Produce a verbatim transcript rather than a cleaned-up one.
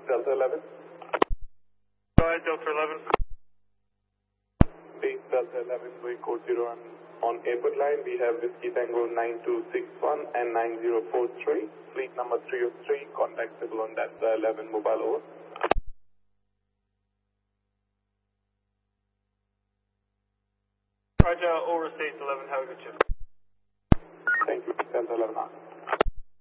Delta eleven. Go ahead, Delta eleven. Base Delta eleven, going code zero on, on airport line. We have Whiskey Tango nine two six one and nine zero four three. Fleet number three oh three, contactable on Delta eleven mobile over. Roger, all received eleven, have a good shift. Thank you, Delta eleven.